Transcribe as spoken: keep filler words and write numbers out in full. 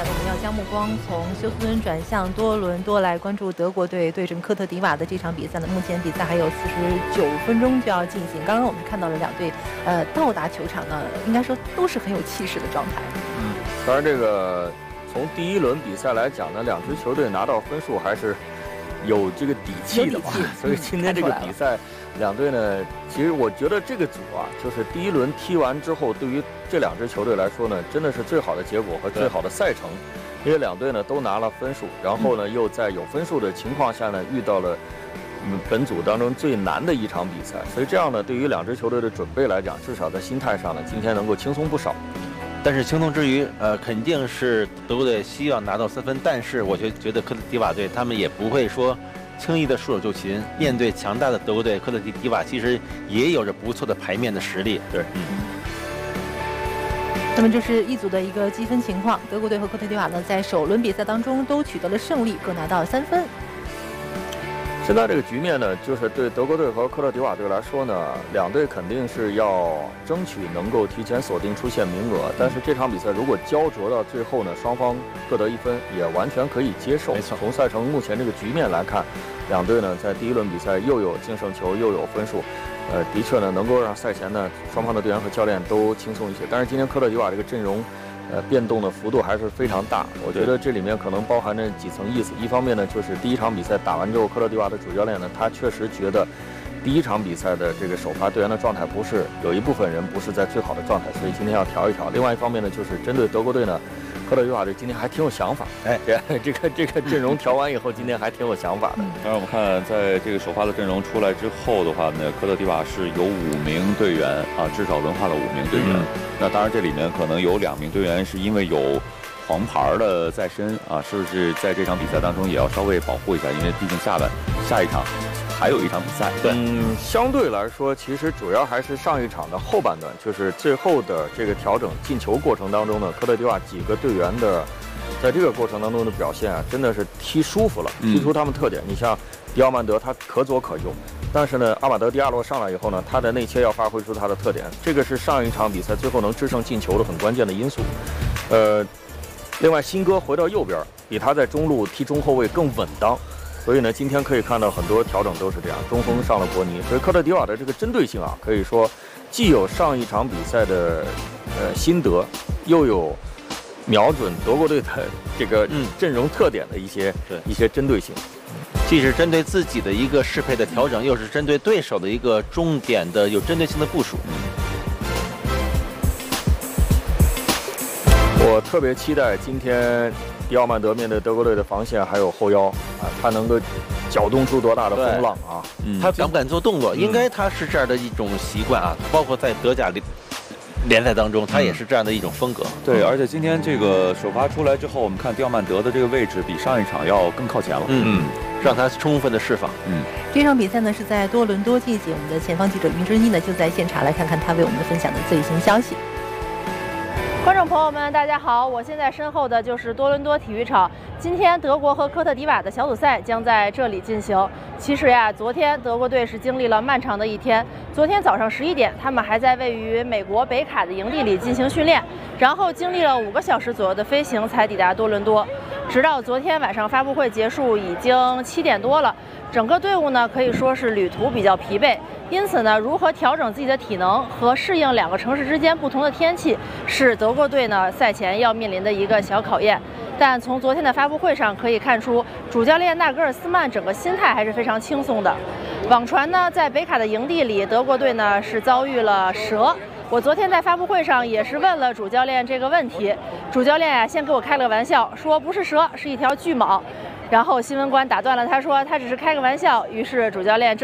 我们要将目光从休斯敦转向多伦多来关注德国队对阵科特迪瓦的这场比赛呢。目前比赛还有四十九分钟就要进行。刚刚我们看到了两队，呃，到达球场呢，应该说都是很有气势的状态。 嗯，当然这个从第一轮比赛来讲呢，两支球队拿到分数还是有这个底气的嘛。所以今天这个比赛，两队呢，其实我觉得这个组啊，就是第一轮踢完之后，对于这两支球队来说呢，真的是最好的结果和最好的赛程，因为两队呢都拿了分数，然后呢又在有分数的情况下呢遇到了嗯本组当中最难的一场比赛，所以这样呢对于两支球队的准备来讲，至少在心态上呢今天能够轻松不少。 但是轻松之余，呃，肯定是德国队希望拿到三分，但是我觉觉得科特迪瓦队他们也不会说轻易的束手就擒。面对强大的德国队，科特迪瓦其实也有着不错的牌面的实力。对，嗯。 那么这是一组的一个积分情况，德国队和科特迪瓦呢在首轮比赛当中都取得了胜利，各拿到三分。 现在这个局面呢，就是对德国队和科特迪瓦队来说呢，两队肯定是要争取能够提前锁定出线名额。但是这场比赛如果焦灼到最后呢，双方各得一分，也完全可以接受。 没错， 从赛程目前这个局面来看，两队呢在第一轮比赛又有净胜球，又有分数，呃，的确呢能够让赛前呢双方的队员和教练都轻松一些。但是今天科特迪瓦这个阵容，呃，变动的幅度还是非常大。我觉得这里面可能包含着几层意思。一方面呢，就是第一场比赛打完之后，科特迪瓦的主教练呢，他确实觉得第一场比赛的这个首发队员的状态不是，有一部分人不是在最好的状态，所以今天要调一调。另外一方面呢，就是针对德国队呢，科特迪瓦队今天还挺有想法。哎，这个这个阵容调完以后，今天还挺有想法的。 当然，我们看在这个首发的阵容出来之后的话呢，科特迪瓦是有五名队员啊，至少轮换了五名队员。嗯、那当然，这里面可能有两名队员是因为有黄牌的在身啊，是不是在这场比赛当中也要稍微保护一下？因为毕竟下半下一场还有一场比赛。 对，嗯，相对来说，其实主要还是上一场的后半段，就是最后的这个调整进球过程当中呢，科特迪瓦几个队员的在这个过程当中的表现啊，真的是踢舒服了，踢出他们特点。嗯、你像迪奥曼德，他可左可右，但是呢，阿马德迪亚洛上来以后呢，他的内切要发挥出他的特点，这个是上一场比赛最后能制胜进球的很关键的因素。呃，另外辛哥回到右边，比他在中路踢中后卫更稳当。所以呢，今天可以看到很多调整都是这样，中锋上了伯尼，所以科特迪瓦的这个针对性啊，可以说既有上一场比赛的呃心得，又有瞄准德国队的这个阵容特点的一些、嗯、一些针对性， 既是针对自己的一个适配的调整，又是针对对手的一个重点的有针对性的部署。 我特别期待今天迪奥曼德面对德国队的防线还有后腰啊，他能够搅动出多大的风浪啊！ 嗯，他敢不敢做动作？嗯、应该他是这样的一种习惯啊，包括在德甲联联赛当中，他也是这样的一种风格。 嗯、对，而且今天这个首发出来之后，我们看迪奥曼德的这个位置比上一场要更靠前了。 嗯，让他充分的释放。 嗯，这场比赛呢是在多伦多进行，我们的前方记者云之一呢就在现场，来看看他为我们分享的最新消息。 观众朋友们，大家好！我现在身后的就是多伦多体育场。今天德国和科特迪瓦的小组赛将在这里进行。其实呀，昨天德国队是经历了漫长的一天。昨天早上十一点，他们还在位于美国北卡的营地里进行训练，然后经历了五个小时左右的飞行才抵达多伦多。直到昨天晚上发布会结束，已经七点多了。整个队伍呢可以说是旅途比较疲惫，因此呢，如何调整自己的体能和适应两个城市之间不同的天气，是德国队呢赛前要面临的一个小考验。但从昨天的发布会上可以看出，主教练纳格尔斯曼整个心态还是非常轻松的。网传呢，在北卡的营地里，德国队呢是遭遇了蛇。我昨天在发布会上也是问了主教练这个问题，主教练呀先给我开了个玩笑，说不是蛇，是一条巨蟒。然后新闻官打断了他，说他只是开个玩笑。于是主教练